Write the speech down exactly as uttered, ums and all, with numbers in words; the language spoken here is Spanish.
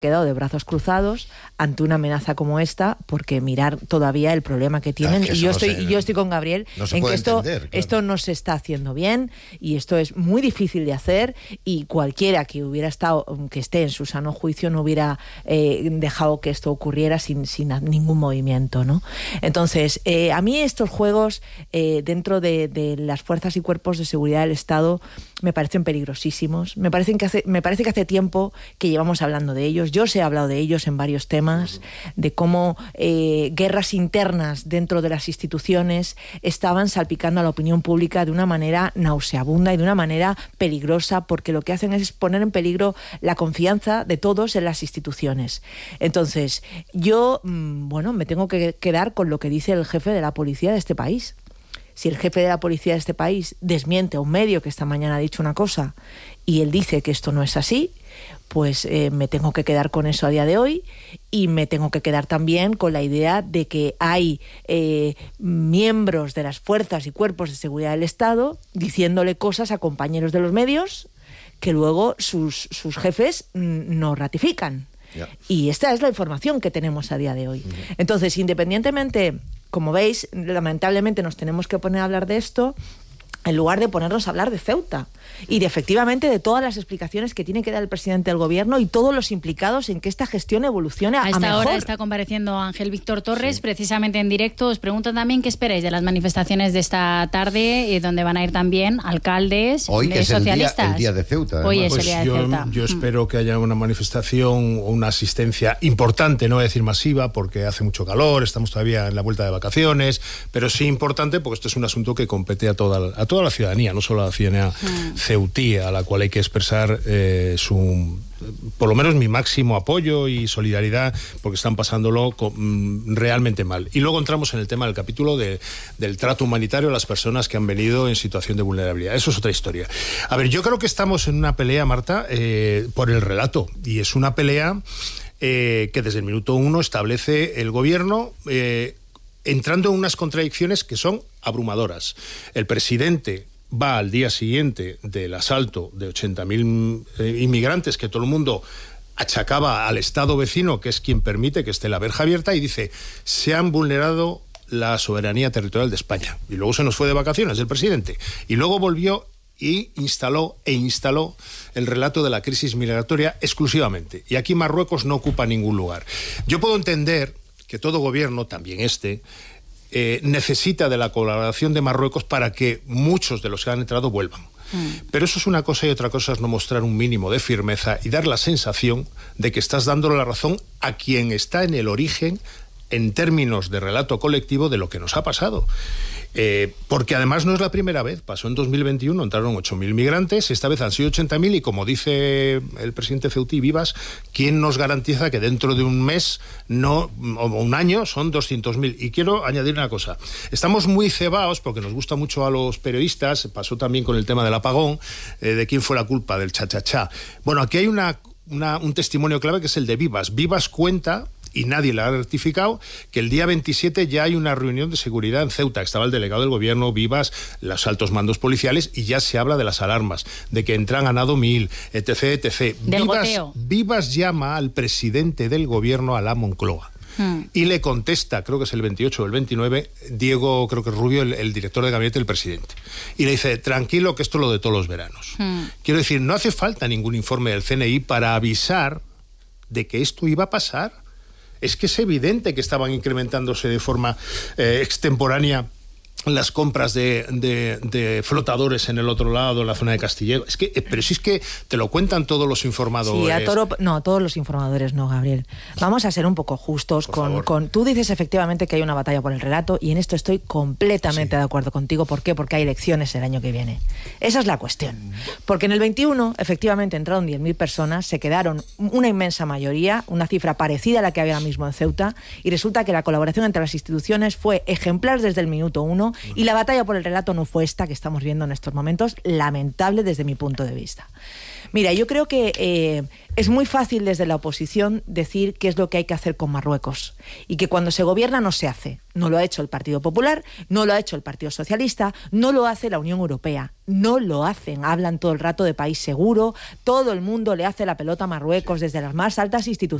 quedado de brazos cruzados ante una amenaza como esta, porque mirar todavía el problema que tienen. Claro, que y yo no estoy, se, yo estoy con Gabriel no se en que esto, entender, claro. esto no se está haciendo bien y esto es muy difícil de hacer, y cualquiera que hubiera estado, que esté en su sano juicio, no hubiera eh, dejado que esto ocurriera sin, sin ningún movimiento, ¿no? Entonces, eh, a mí estos juegos eh, dentro de, de las fuerzas y cuerpos de seguridad del Estado me parecen peligrosísimos. Me parecen que hace, me parece que hace tiempo que llevamos hablando de ellos. Yo os he hablado de ellos en varios temas, de cómo eh, guerras internas dentro de las instituciones estaban salpicando a la opinión pública de una manera nauseabunda y de una manera peligrosa, porque lo que hacen es poner en peligro la confianza de todos en las instituciones. Entonces, yo, bueno, me tengo que quedar con lo que dice el jefe de la policía de este país. Si el jefe de la policía de este país desmiente a un medio que esta mañana ha dicho una cosa y él dice que esto no es así, pues eh, me tengo que quedar con eso a día de hoy, y me tengo que quedar también con la idea de que hay eh, miembros de las fuerzas y cuerpos de seguridad del Estado diciéndole cosas a compañeros de los medios que luego sus, sus jefes no ratifican. Yeah. Y esta es la información que tenemos a día de hoy. Uh-huh. Entonces, independientemente, como veis, lamentablemente nos tenemos que poner a hablar de esto en lugar de ponernos a hablar de Ceuta y de efectivamente de todas las explicaciones que tiene que dar el presidente del gobierno y todos los implicados en que esta gestión evolucione a, a esta mejor. hora está compareciendo Ángel Víctor Torres, sí, precisamente en directo. Os pregunto también qué esperáis de las manifestaciones de esta tarde, eh, donde van a ir también alcaldes Hoy, que eh, es el socialistas. día, el día de Ceuta. Hoy es pues el día de yo, Ceuta. Yo espero que haya una manifestación o una asistencia importante, no voy a decir masiva, porque hace mucho calor, estamos todavía en la vuelta de vacaciones, pero sí importante porque esto es un asunto que compete a toda, a toda la ciudadanía, no solo a la ciudadanía mm. ceutí, a la cual hay que expresar eh, su, por lo menos mi máximo apoyo y solidaridad, porque están pasándolo con, realmente mal. Y luego entramos en el tema del capítulo de, del trato humanitario a las personas que han venido en situación de vulnerabilidad. Eso es otra historia. A ver, yo creo que estamos en una pelea, Marta, eh, por el relato, y es una pelea eh, que desde el minuto uno establece el gobierno, eh, entrando en unas contradicciones que son abrumadoras. El presidente va al día siguiente del asalto de ochenta mil eh, inmigrantes que todo el mundo achacaba al Estado vecino, que es quien permite que esté la verja abierta, y dice, se han vulnerado la soberanía territorial de España. Y luego se nos fue de vacaciones el presidente. Y luego volvió y instaló e instaló el relato de la crisis migratoria exclusivamente. Y aquí Marruecos no ocupa ningún lugar. Yo puedo entender que todo gobierno, también este, Eh, necesita de la colaboración de Marruecos para que muchos de los que han entrado vuelvan. Mm. Pero eso es una cosa, y otra cosa es no mostrar un mínimo de firmeza y dar la sensación de que estás dándole la razón a quien está en el origen, en términos de relato colectivo, de lo que nos ha pasado. Eh, porque además no es la primera vez. Pasó en dos mil veintiuno, entraron ocho mil migrantes, esta vez han sido ochenta mil, y como dice el presidente ceutí, Vivas, ¿quién nos garantiza que dentro de un mes no, o un año son doscientos mil? Y quiero añadir una cosa, estamos muy cebaos, porque nos gusta mucho a los periodistas, pasó también con el tema del apagón, eh, de quién fue la culpa, del cha-cha-cha. Bueno, aquí hay una, una, un testimonio clave que es el de Vivas. Vivas cuenta, y nadie le ha rectificado, que el día veintisiete ya hay una reunión de seguridad en Ceuta. Estaba el delegado del gobierno, Vivas, los altos mandos policiales, y ya se habla de las alarmas, de que entran a Nado Mil, etc, etcétera. Del Vivas, goteo. Vivas llama al presidente del gobierno, a la Moncloa, hmm. y le contesta, creo que es el veintiocho o el veintinueve, Diego, creo que es Rubio, el, el director de gabinete del presidente, y le dice, tranquilo, que esto es lo de todos los veranos. Hmm. Quiero decir, no hace falta ningún informe del C N I para avisar de que esto iba a pasar. Es que es evidente que estaban incrementándose de forma eh, extemporánea las compras de, de, de flotadores en el otro lado, en la zona de Castillejo. Es que, pero si es que te lo cuentan todos los informadores. Sí, a toro, no, todos los informadores no, Gabriel. Vamos a ser un poco justos con, con... Tú dices efectivamente que hay una batalla por el relato, y en esto estoy completamente sí. de acuerdo contigo. ¿Por qué? Porque hay elecciones el año que viene. Esa es la cuestión. Porque en el veintiuno, efectivamente, entraron diez mil personas, se quedaron una inmensa mayoría, una cifra parecida a la que había ahora mismo en Ceuta, y resulta que la colaboración entre las instituciones fue ejemplar desde el minuto uno, y la batalla por el relato no fue esta que estamos viendo en estos momentos, lamentable desde mi punto de vista. Mira, yo creo que eh, es muy fácil desde la oposición decir qué es lo que hay que hacer con Marruecos y que cuando se gobierna no se hace. No lo ha hecho el Partido Popular, no lo ha hecho el Partido Socialista, no lo hace la Unión Europea. No lo hacen. Hablan todo el rato de país seguro, todo el mundo le hace la pelota a Marruecos desde las más altas instituciones.